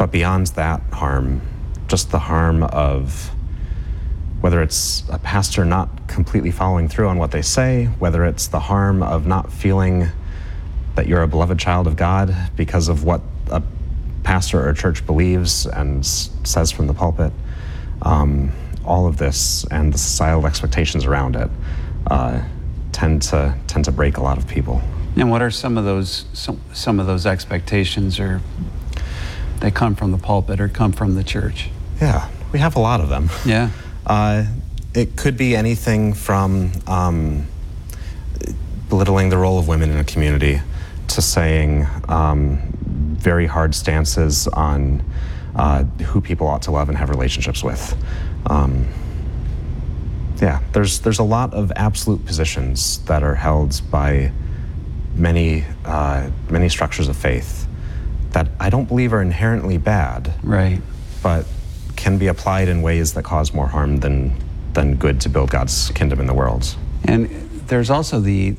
But beyond that harm, just the harm of whether it's a pastor not completely following through on what they say, whether it's the harm of not feeling that you're a beloved child of God because of what a pastor or a church believes and says from the pulpit, all of this and the societal expectations around it tend to break a lot of people. And what are some of those expectations, or they come from the pulpit or come from the church? Yeah, we have a lot of them. Yeah. It could be anything from belittling the role of women in a community to saying very hard stances on who people ought to love and have relationships with. There's a lot of absolute positions that are held by many structures of faith that I don't believe are inherently bad, right, but can be applied in ways that cause more harm than good to build God's kingdom in the world. And there's also the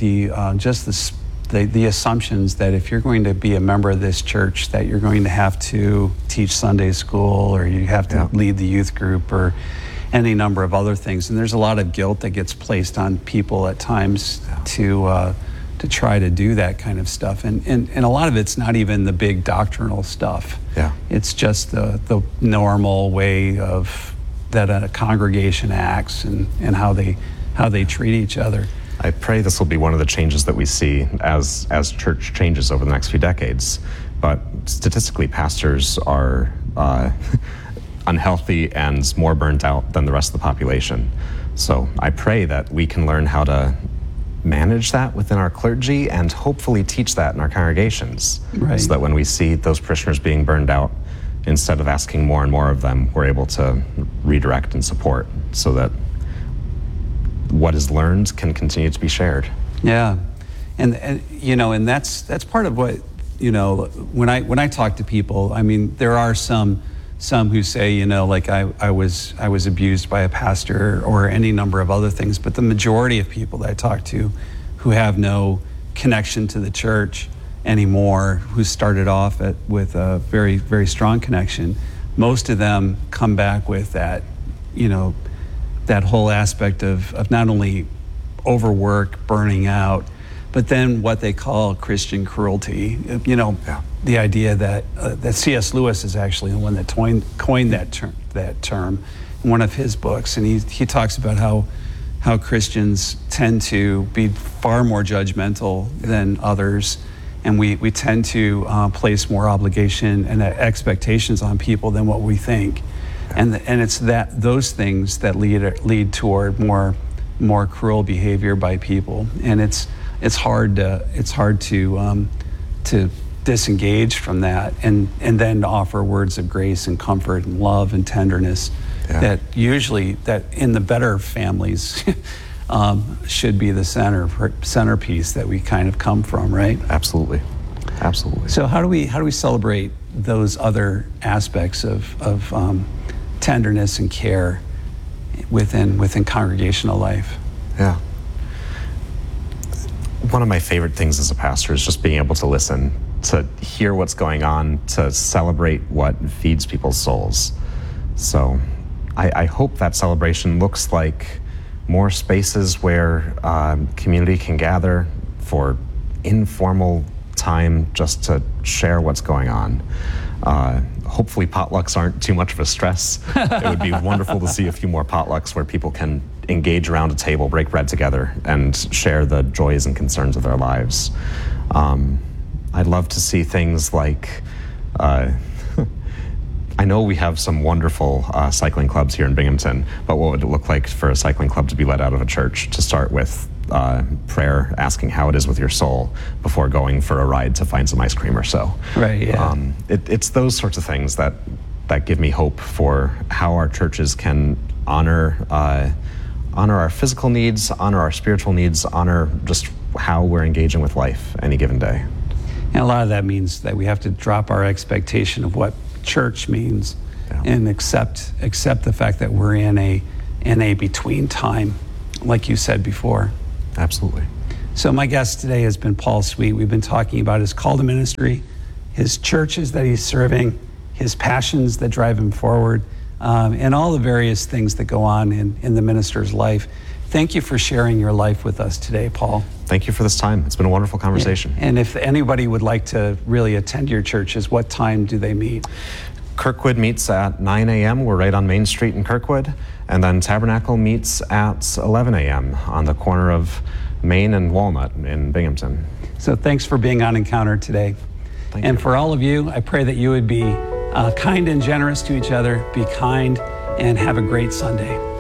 assumptions that if you're going to be a member of this church, that you're going to have to teach Sunday school, or you have to lead the youth group, or any number of other things. And there's a lot of guilt that gets placed on people at times to try to do that kind of stuff. And a lot of it's not even the big doctrinal stuff. Yeah. It's just the normal way of that a congregation acts and how they treat each other. I pray this will be one of the changes that we see as church changes over the next few decades. But statistically, pastors are unhealthy and more burnt out than the rest of the population. So I pray that we can learn how to manage that within our clergy and hopefully teach that in our congregations. Right. So that when we see those parishioners being burned out, instead of asking more and more of them, we're able to redirect and support so that what is learned can continue to be shared. Yeah, and that's part of what, when I talk to people, I mean, there are some who say, like I was abused by a pastor or any number of other things, but the majority of people that I talk to who have no connection to the church anymore, who started off with a very, very strong connection, most of them come back with that, that whole aspect of not only overwork, burning out, but then what they call Christian cruelty. The idea that C.S. Lewis is actually the one that coined that term in one of his books, and he talks about how Christians tend to be far more judgmental than others, and we tend to place more obligation and expectations on people than what we think, and it's those things that lead toward more cruel behavior by people, and it's hard to disengage from that and then offer words of grace and comfort and love and tenderness that in the better families should be the centerpiece that we kind of come from, right? Absolutely. So how do we celebrate those other aspects of tenderness and care within congregational life? Yeah. One of my favorite things as a pastor is just being able to listen, to hear what's going on, to celebrate what feeds people's souls. So I hope that celebration looks like more spaces where community can gather for informal time just to share what's going on. Hopefully potlucks aren't too much of a stress. It would be wonderful to see a few more potlucks where people can engage around a table, break bread together, and share the joys and concerns of their lives. I'd love to see things like, I know we have some wonderful cycling clubs here in Binghamton, but what would it look like for a cycling club to be led out of a church to start with prayer, asking how it is with your soul before going for a ride to find some ice cream or so. Right, yeah. It's those sorts of things that give me hope for how our churches can honor our physical needs, honor our spiritual needs, honor just how we're engaging with life any given day. And a lot of that means that we have to drop our expectation of what church means and accept the fact that we're in a between time, like you said before. Absolutely. So my guest today has been Paul Sweet. We've been talking about his call to ministry, his churches that he's serving, his passions that drive him forward, and all the various things that go on in the minister's life. Thank you for sharing your life with us today, Paul. Thank you for this time. It's been a wonderful conversation. And if anybody would like to really attend your churches, what time do they meet? Kirkwood meets at 9 a.m. We're right on Main Street in Kirkwood. And then Tabernacle meets at 11 a.m. on the corner of Main and Walnut in Binghamton. So thanks for being on Encounter today. Thank and you. for all of you, I pray that you would be kind and generous to each other, be kind, and have a great Sunday.